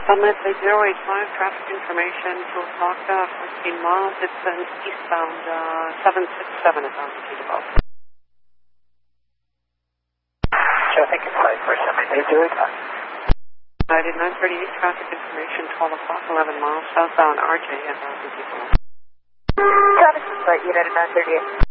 Summit 085, traffic information, 2 o'clock, 14 miles. It's an eastbound 767, 1,000 feet above. Traffic is 5 for Summit 085. 938, traffic information, 12 o'clock, 11 miles, southbound RJ, 1,000 feet above. Traffic is United 938.